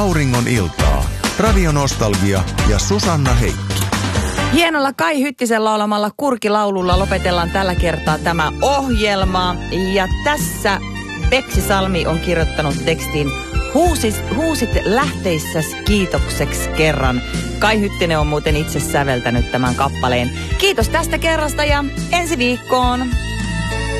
Auringon iltaa. Radio Nostalgia ja Susanna Heikki. Hienolla Kai Hyttisen laulamalla Kurkilaululla lopetellaan tällä kertaa tämä ohjelma. Ja tässä Peksi Salmi on kirjoittanut tekstin Huusit lähteissäs kiitokseksi kerran. Kai Hyttinen on muuten itse säveltänyt tämän kappaleen. Kiitos tästä kerrasta ja ensi viikkoon.